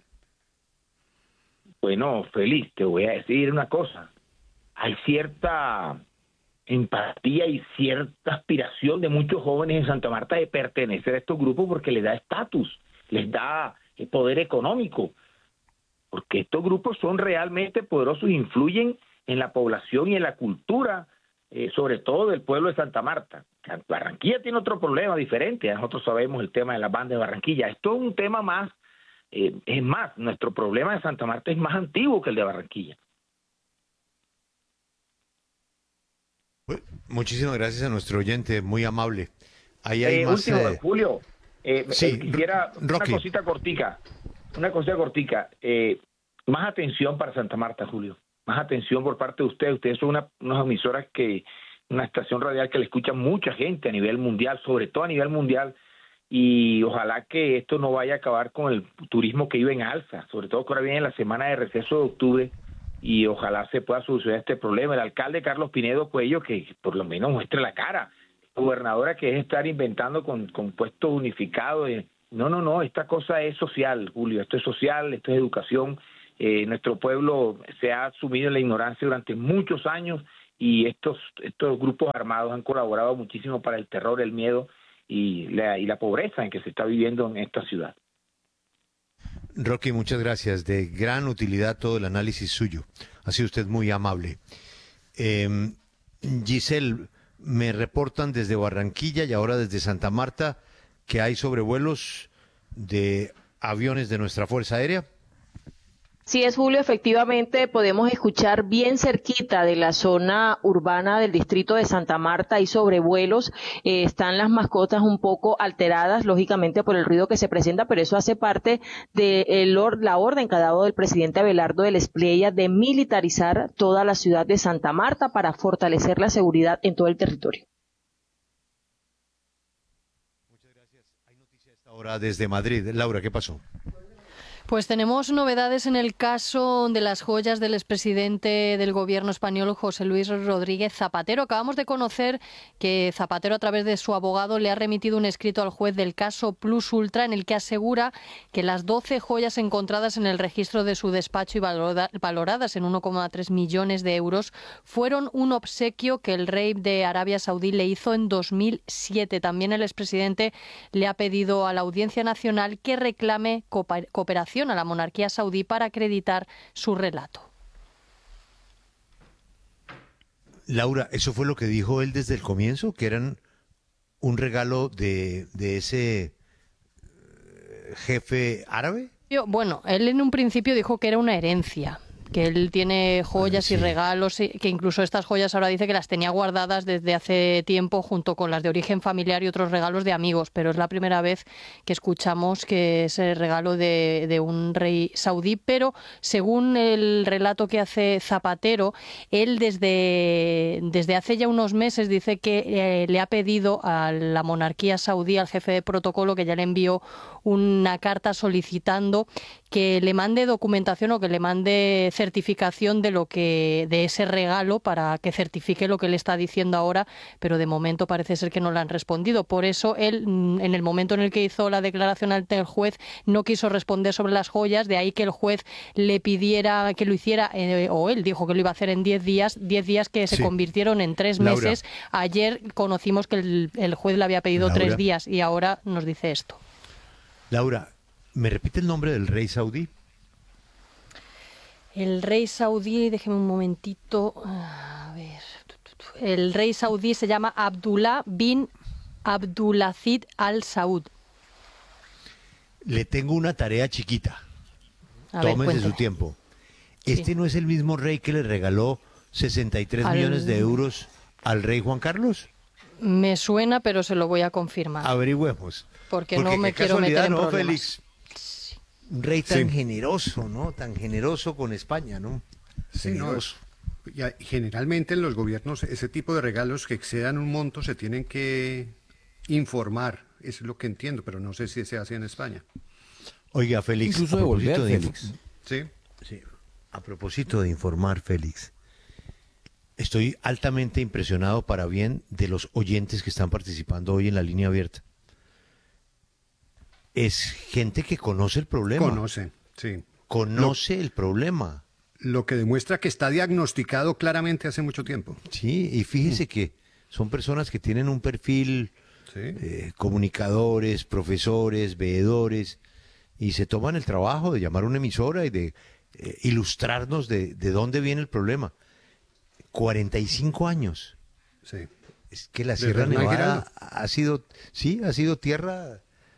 Bueno, Félix, te voy a decir una cosa. Hay cierta empatía y cierta aspiración de muchos jóvenes en Santa Marta de pertenecer a estos grupos porque les da estatus, les da poder económico, porque estos grupos son realmente poderosos e influyen en la población y en la cultura, sobre todo del pueblo de Santa Marta. Barranquilla tiene otro problema diferente, nosotros sabemos el tema de las bandas de Barranquilla. Esto es un tema más, es más, nuestro problema de Santa Marta es más antiguo que el de Barranquilla. Muchísimas gracias a nuestro oyente, muy amable. Ahí hay más, último, Julio, sí, quisiera Rocky. una cosita cortica. Más atención para Santa Marta, Julio. Más atención por parte de ustedes. Ustedes son unas emisoras una estación radial que le escucha mucha gente a nivel mundial, sobre todo a nivel mundial, y ojalá que esto no vaya a acabar con el turismo que iba en alza, sobre todo que ahora viene la semana de receso de octubre, y ojalá se pueda solucionar este problema. El alcalde Carlos Pinedo Cuello, que por lo menos muestre la cara, la gobernadora que es estar inventando con puestos unificados. No, esta cosa es social, Julio, esto es social, esto es educación. Nuestro pueblo se ha sumido en la ignorancia durante muchos años y estos grupos armados han colaborado muchísimo para el terror, el miedo y la pobreza en que se está viviendo en esta ciudad. Rocky, muchas gracias. De gran utilidad todo el análisis suyo. Ha sido usted muy amable. Giselle, me reportan desde Barranquilla y ahora desde Santa Marta que hay sobrevuelos de aviones de nuestra Fuerza Aérea. Sí es, Julio, efectivamente podemos escuchar bien cerquita de la zona urbana del distrito de Santa Marta, hay sobrevuelos, están las mascotas un poco alteradas, lógicamente por el ruido que se presenta, pero eso hace parte de la orden que ha dado el presidente Abelardo del Espriella de militarizar toda la ciudad de Santa Marta para fortalecer la seguridad en todo el territorio. Muchas gracias. Hay noticias a esta hora desde Madrid. Laura, ¿qué pasó? Pues tenemos novedades en el caso de las joyas del expresidente del gobierno español, José Luis Rodríguez Zapatero. Acabamos de conocer que Zapatero, a través de su abogado, le ha remitido un escrito al juez del caso Plus Ultra en el que asegura que las 12 joyas encontradas en el registro de su despacho y valoradas en 1,3 millones de euros fueron un obsequio que el rey de Arabia Saudí le hizo en 2007. También el expresidente le ha pedido a la Audiencia Nacional que reclame cooperación a la monarquía saudí para acreditar su relato. Laura, ¿eso fue lo que dijo él desde el comienzo? ¿Que eran un regalo de ese jefe árabe? Bueno, él en un principio dijo que era una herencia, que él tiene joyas y regalos, que incluso estas joyas ahora dice que las tenía guardadas desde hace tiempo junto con las de origen familiar y otros regalos de amigos, pero es la primera vez que escuchamos que es el regalo de un rey saudí. Pero según el relato que hace Zapatero, él desde hace ya unos meses dice que le ha pedido a la monarquía saudí, al jefe de protocolo, que ya le envió una carta solicitando que le mande documentación o que le mande certificación de ese regalo para que certifique lo que le está diciendo ahora, pero de momento parece ser que no le han respondido. Por eso él, en el momento en el que hizo la declaración ante el juez, no quiso responder sobre las joyas, de ahí que el juez le pidiera que lo hiciera, o él dijo que lo iba a hacer en 10 días que se convirtieron en 3 meses. Ayer conocimos que el juez le había pedido 3 días y ahora nos dice esto. Laura, ¿me repite el nombre del rey saudí? El rey saudí, déjeme un momentito, a ver. El rey saudí se llama Abdullah bin Abdulaziz Al Saud. Le tengo una tarea chiquita. Tómese su tiempo. ¿Este no es el mismo rey que le regaló 63 millones de euros al rey Juan Carlos? Me suena, pero se lo voy a confirmar. Averigüemos. Porque no me quiero meter en problemas. Félix. Un rey tan generoso, ¿no? Tan generoso con España, ¿no? Sí, no, generalmente en los gobiernos ese tipo de regalos que excedan un monto se tienen que informar, es lo que entiendo, pero no sé si se hace en España. Oiga, Félix, incluso devolver, Félix. Sí. A propósito de informar, Félix, estoy altamente impresionado para bien de los oyentes que están participando hoy en la línea abierta. Es gente que conoce el problema. Conoce, sí. Conoce el problema. Lo que demuestra que está diagnosticado claramente hace mucho tiempo. Sí, y fíjese que son personas que tienen un perfil, comunicadores, profesores, veedores, y se toman el trabajo de llamar a una emisora y de ilustrarnos de dónde viene el problema. 45 años. Sí. Es que la Sierra Nevada ha sido tierra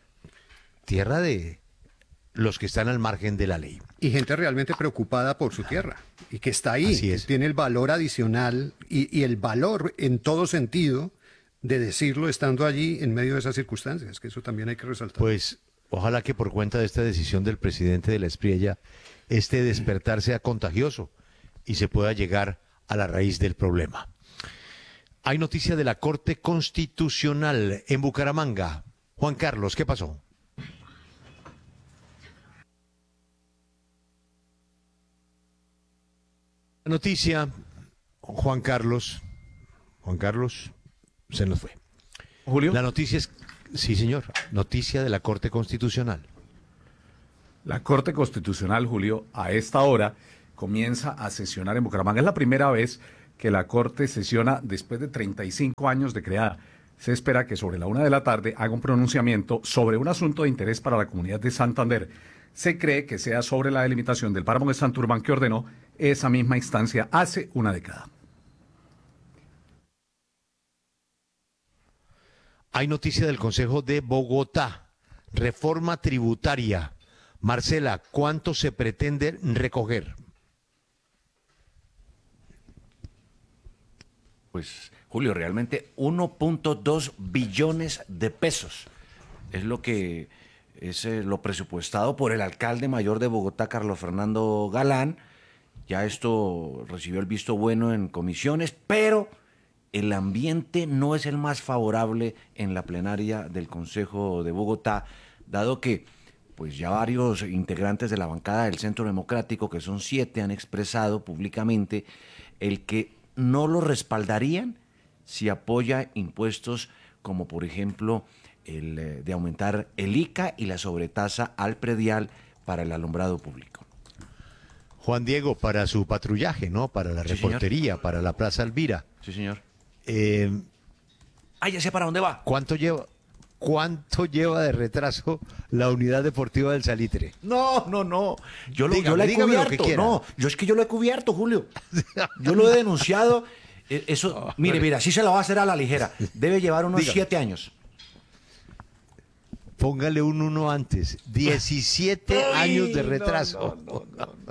de los que están al margen de la ley. Y gente realmente preocupada por su tierra, y que está ahí, Así es. Tiene el valor adicional y el valor en todo sentido de decirlo estando allí en medio de esas circunstancias, que eso también hay que resaltar. Pues ojalá que por cuenta de esta decisión del presidente de la Espriella, este despertar sea contagioso y se pueda llegar a la raíz del problema. Hay noticia de la Corte Constitucional en Bucaramanga. Juan Carlos, ¿qué pasó? Noticia, Juan Carlos, se nos fue. Julio. La noticia es, sí señor, noticia de la Corte Constitucional. La Corte Constitucional, Julio, a esta hora comienza a sesionar en Bucaramanga. Es la primera vez que la Corte sesiona después de 35 años de creada. Se espera que sobre la 1 de la tarde haga un pronunciamiento sobre un asunto de interés para la comunidad de Santander. Se cree que sea sobre la delimitación del páramo de Santurbán que ordenó esa misma instancia hace una década. Hay noticia del Consejo de Bogotá, reforma tributaria. Marcela, ¿cuánto se pretende recoger? Pues, Julio, realmente 1.2 billones de pesos es lo que es lo presupuestado por el alcalde mayor de Bogotá, Carlos Fernando Galán. Ya esto recibió el visto bueno en comisiones, pero el ambiente no es el más favorable en la plenaria del Consejo de Bogotá, dado que pues ya varios integrantes de la bancada del Centro Democrático, que son 7, han expresado públicamente el que no lo respaldarían si apoya impuestos como, por ejemplo, el de aumentar el ICA y la sobretasa al predial para el alumbrado público. Juan Diego, para su patrullaje, ¿no? Para la reportería, para la Plaza Alvira. Sí, señor. Ya sé para dónde va. ¿Cuánto lleva de retraso la unidad deportiva del Salitre? No. Yo lo he cubierto. No, yo lo he cubierto, Julio. Yo lo he denunciado. Eso, mire, así se lo va a hacer a la ligera. Debe llevar unos 7 años. Póngale un 1 antes. 17 años de retraso. No.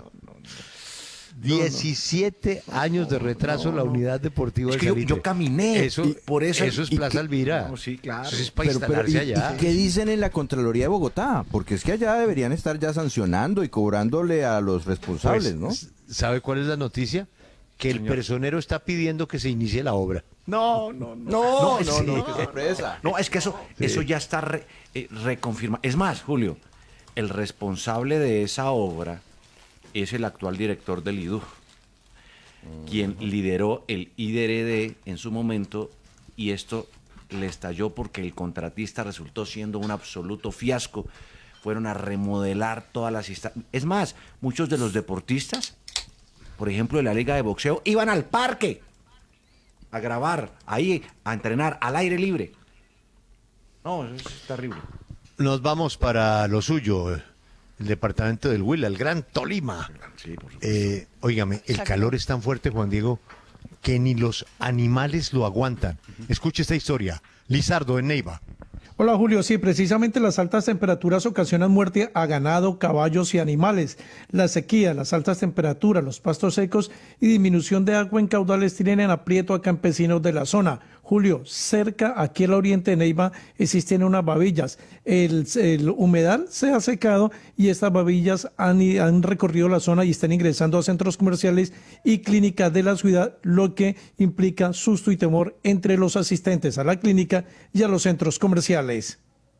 17 años de retraso la unidad deportiva del Salitre. Yo caminé. Por eso es Plaza Alvira. No, sí, claro. Eso es para instalarse allá. ¿Y qué dicen en la Contraloría de Bogotá? Porque es que allá deberían estar ya sancionando y cobrándole a los responsables, ¿no? ¿Sabe cuál es la noticia? Que el personero está pidiendo que se inicie la obra. No. Qué sorpresa. No, es que eso ya está reconfirmado. Es más, Julio, el responsable de esa obra es el actual director del IDU, quien lideró el IDRD en su momento, y esto le estalló porque el contratista resultó siendo un absoluto fiasco. Fueron a remodelar todas las instalaciones. Es más, muchos de los deportistas, por ejemplo, de la Liga de Boxeo, iban al parque a grabar, ahí, a entrenar, al aire libre. No, eso es terrible. Nos vamos para lo suyo, el departamento del Huila, el Gran Tolima. Sí, por supuesto. Óigame, el calor es tan fuerte, Juan Diego, que ni los animales lo aguantan. Escuche esta historia. Lizardo, en Neiva. Hola Julio, sí, precisamente las altas temperaturas ocasionan muerte a ganado, caballos y animales. La sequía, las altas temperaturas, los pastos secos y disminución de agua en caudales tienen en aprieto a campesinos de la zona. Julio, cerca, aquí al oriente de Neiva, existen unas babillas. El humedal se ha secado y estas babillas han recorrido la zona y están ingresando a centros comerciales y clínicas de la ciudad, lo que implica susto y temor entre los asistentes a la clínica y a los centros comerciales.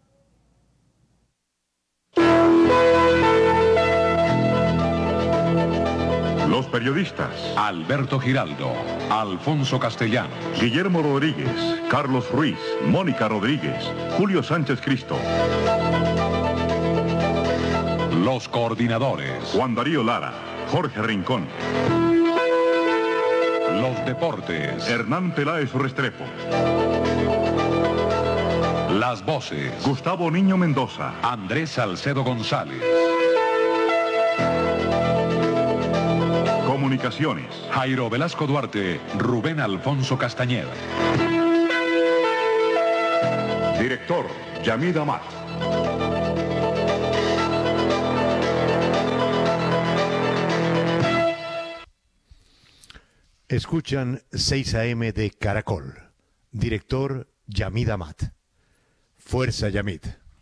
Los periodistas Alberto Giraldo, Alfonso Castellanos, Guillermo Rodríguez, Carlos Ruiz, Mónica Rodríguez, Julio Sánchez Cristo. Los coordinadores Juan Darío Lara, Jorge Rincón. Los deportes Hernán Peláez Restrepo. Las voces Gustavo Niño Mendoza, Andrés Salcedo González. Comunicaciones Jairo Velasco Duarte, Rubén Alfonso Castañeda. Director Yamid Amat. Escuchan 6 AM de Caracol. Director Yamid Amat. Fuerza, Yamid.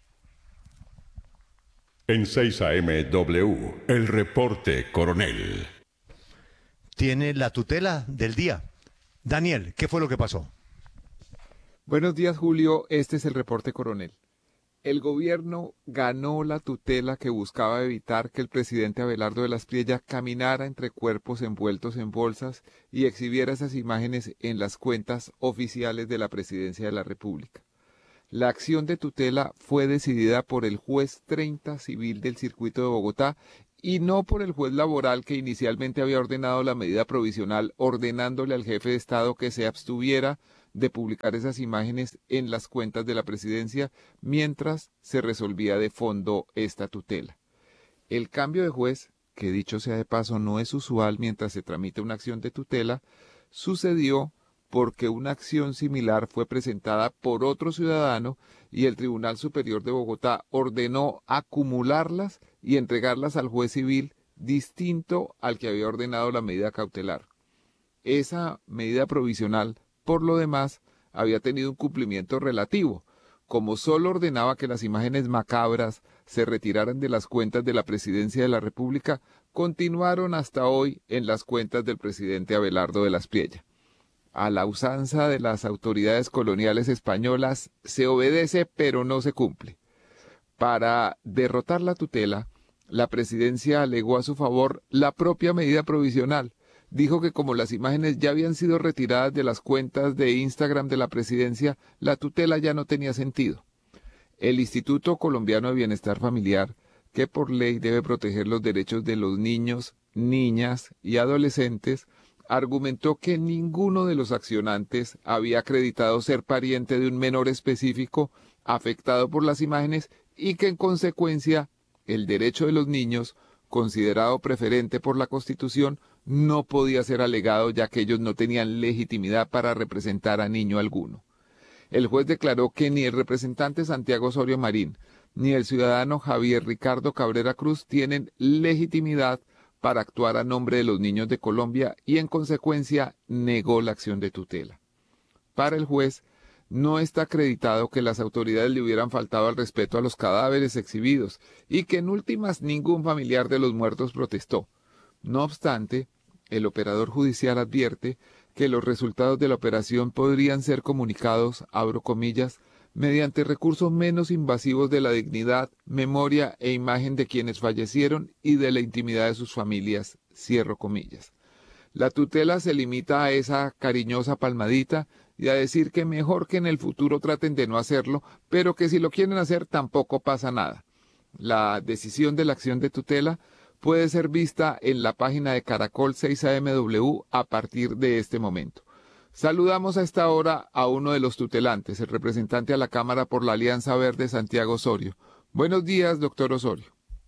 En 6 AM W, el reporte coronel. Tiene la tutela del día. Daniel, ¿qué fue lo que pasó? Buenos días, Julio. Este es el reporte coronel. El gobierno ganó la tutela que buscaba evitar que el presidente Abelardo de las Priella caminara entre cuerpos envueltos en bolsas y exhibiera esas imágenes en las cuentas oficiales de la Presidencia de la República. La acción de tutela fue decidida por el juez 30 civil del circuito de Bogotá y no por el juez laboral que inicialmente había ordenado la medida provisional, ordenándole al jefe de Estado que se abstuviera de publicar esas imágenes en las cuentas de la presidencia mientras se resolvía de fondo esta tutela. El cambio de juez, que dicho sea de paso no es usual mientras se tramita una acción de tutela, sucedió porque una acción similar fue presentada por otro ciudadano y el Tribunal Superior de Bogotá ordenó acumularlas y entregarlas al juez civil distinto al que había ordenado la medida cautelar. Esa medida provisional, por lo demás, había tenido un cumplimiento relativo, como solo ordenaba que las imágenes macabras se retiraran de las cuentas de la Presidencia de la República, continuaron hasta hoy en las cuentas del presidente Abelardo de las Priella. A la usanza de las autoridades coloniales españolas se obedece pero no se cumple. Para derrotar la tutela, la presidencia alegó a su favor la propia medida provisional. Dijo que como las imágenes ya habían sido retiradas de las cuentas de Instagram de la presidencia, la tutela ya no tenía sentido. El Instituto Colombiano de Bienestar Familiar, que por ley debe proteger los derechos de los niños, niñas y adolescentes, argumentó que ninguno de los accionantes había acreditado ser pariente de un menor específico afectado por las imágenes y que en consecuencia el derecho de los niños, considerado preferente por la Constitución, no podía ser alegado ya que ellos no tenían legitimidad para representar a niño alguno. El juez declaró que ni el representante Santiago Osorio Marín ni el ciudadano Javier Ricardo Cabrera Cruz tienen legitimidad para actuar a nombre de los niños de Colombia y en consecuencia negó la acción de tutela. Para el juez, no está acreditado que las autoridades le hubieran faltado al respeto a los cadáveres exhibidos y que en últimas ningún familiar de los muertos protestó. No obstante, el operador judicial advierte que los resultados de la operación podrían ser comunicados, abro comillas, mediante recursos menos invasivos de la dignidad, memoria e imagen de quienes fallecieron y de la intimidad de sus familias, cierro comillas. La tutela se limita a esa cariñosa palmadita y a decir que mejor que en el futuro traten de no hacerlo, pero que si lo quieren hacer tampoco pasa nada. La decisión de la acción de tutela puede ser vista en la página de Caracol 6AMW a partir de este momento. Saludamos a esta hora a uno de los tutelantes, el representante a la Cámara por la Alianza Verde, Santiago Osorio. Buenos días, doctor Osorio.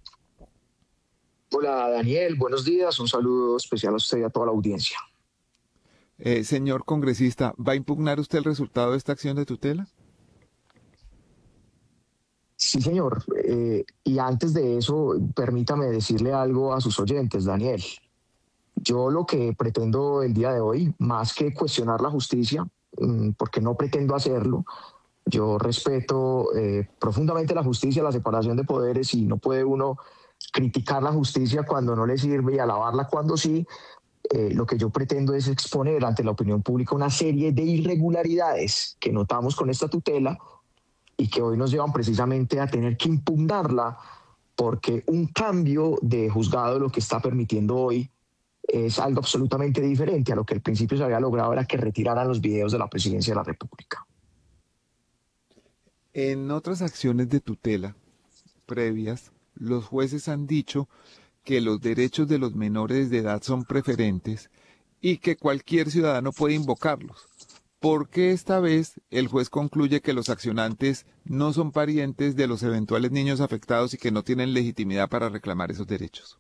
Hola, Daniel. Buenos días. Un saludo especial a usted y a toda la audiencia. Señor congresista, ¿va a impugnar usted el resultado de esta acción de tutela? Sí, señor. Y antes de eso, permítame decirle algo a sus oyentes, Daniel. Yo lo que pretendo el día de hoy, más que cuestionar la justicia, porque no pretendo hacerlo. Yo respeto profundamente la justicia, la separación de poderes, y no puede uno criticar la justicia cuando no le sirve y alabarla cuando sí. Lo que yo pretendo es exponer ante la opinión pública una serie de irregularidades que notamos con esta tutela y que hoy nos llevan precisamente a tener que impugnarla, porque un cambio de juzgado lo que está permitiendo hoy es algo absolutamente diferente a lo que al principio se había logrado, era que retiraran los videos de la Presidencia de la República. En otras acciones de tutela previas, los jueces han dicho que los derechos de los menores de edad son preferentes y que cualquier ciudadano puede invocarlos. ¿Por qué esta vez el juez concluye que los accionantes no son parientes de los eventuales niños afectados y que no tienen legitimidad para reclamar esos derechos?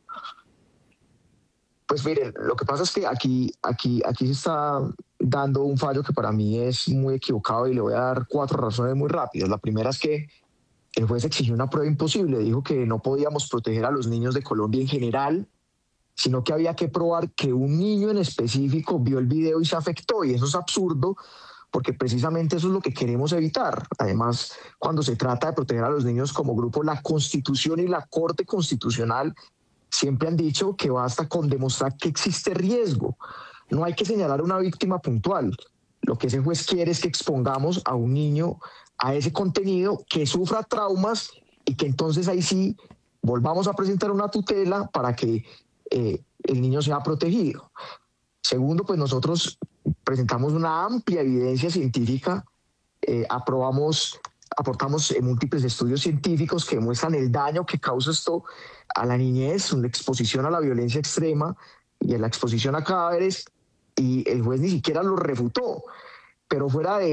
Pues miren, lo que pasa es que aquí se está dando un fallo que para mí es muy equivocado, y le voy a dar 4 razones muy rápidas. La primera es que el juez exigió una prueba imposible, dijo que no podíamos proteger a los niños de Colombia en general, sino que había que probar que un niño en específico vio el video y se afectó, y eso es absurdo, porque precisamente eso es lo que queremos evitar. Además, cuando se trata de proteger a los niños como grupo, la Constitución y la Corte Constitucional siempre han dicho que basta con demostrar que existe riesgo. No hay que señalar a una víctima puntual. Lo que ese juez quiere es que expongamos a un niño a ese contenido, que sufra traumas, y que entonces ahí sí volvamos a presentar una tutela para que el niño sea protegido. Segundo, pues nosotros presentamos una amplia evidencia científica, aportamos múltiples estudios científicos que demuestran el daño que causa esto a la niñez, la exposición a la violencia extrema y a la exposición a cadáveres, y el juez ni siquiera lo refutó. Pero fuera de